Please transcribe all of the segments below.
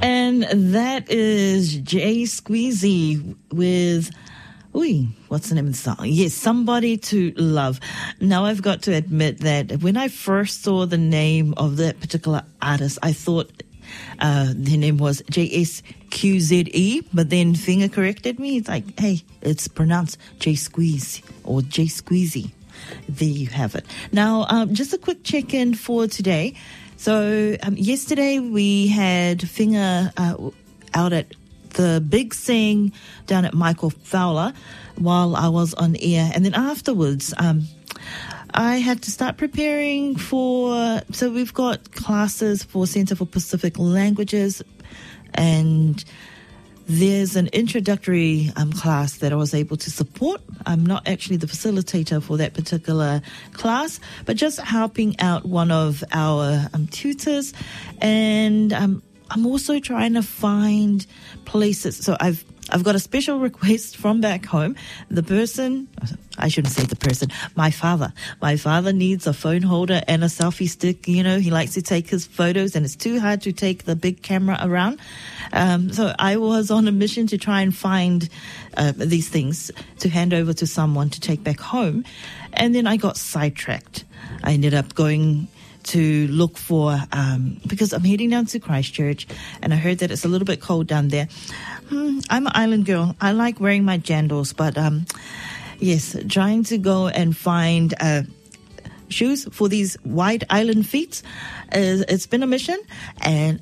And that is Jay Squeezy with, what's the name of the song? Yes, Somebody to Love. Now, I've got to admit that when I first saw the name of that particular artist, I thought their name was JSQZE, but then Finger corrected me. It's like, hey, it's pronounced Jay Squeeze or Jay Squeezy. There you have it. Now, just a quick check-in for today. So yesterday we had Finger out at the Big Sing down at Michael Fowler while I was on air. And then afterwards, I had to start preparing so we've got classes for Center for Pacific Languages, and there's an introductory class that I was able to support. I'm not actually the facilitator for that particular class, but just helping out one of our tutors. And I'm also trying to find places. So I've got a special request from back home. The person, I shouldn't say the person, my father. My father needs a phone holder and a selfie stick. You know, he likes to take his photos and it's too hard to take the big camera around. So I was on a mission to try and find these things to hand over to someone to take back home. And then I got sidetracked. I ended up going to look for, because I'm heading down to Christchurch and I heard that it's a little bit cold down there. I'm an island girl. I like wearing my jandals, but yes, trying to go and find shoes for these wide island feet. It's been a mission. And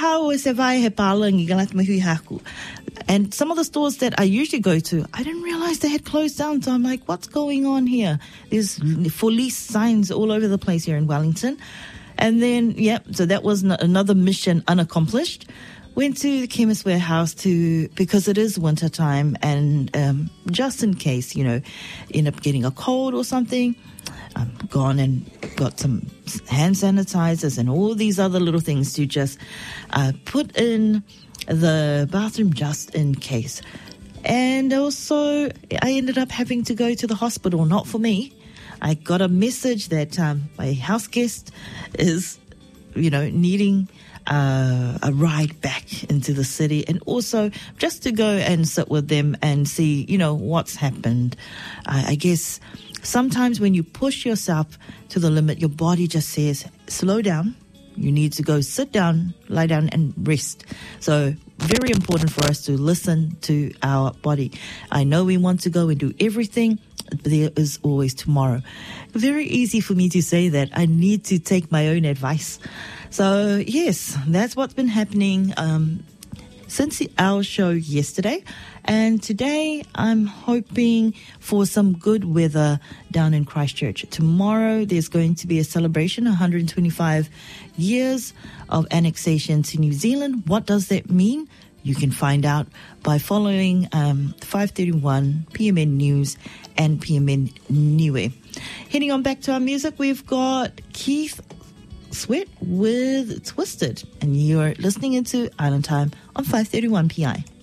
and some of the stores that I usually go to, I didn't realize they had closed down. So I'm like, what's going on here? There's for lease signs all over the place here in Wellington. And then, so that was another mission unaccomplished. Went to the Chemist Warehouse because it is winter time, and just in case, end up getting a cold or something, I've gone and got some hand sanitizers and all these other little things to just put in the bathroom just in case. And also, I ended up having to go to the hospital, not for me. I got a message that my house guest is, needing a ride back into the city, and also just to go and sit with them and see, what's happened. I guess sometimes when you push yourself to the limit, your body just says, slow down. You need to go sit down, lie down and rest. So very important for us to listen to our body. I know we want to go and do everything, but there is always tomorrow. Very easy for me to say that. I need to take my own advice. So yes, that's what's been happening since our show yesterday. And today I'm hoping for some good weather down in Christchurch. Tomorrow there's going to be a celebration, 125 years of annexation to New Zealand. What does that mean? You can find out by following 531 PMN News and PMN Niue. Heading on back to our music, we've got Keith Sweat with Twisted. And you're listening into Island Time on 531 PI.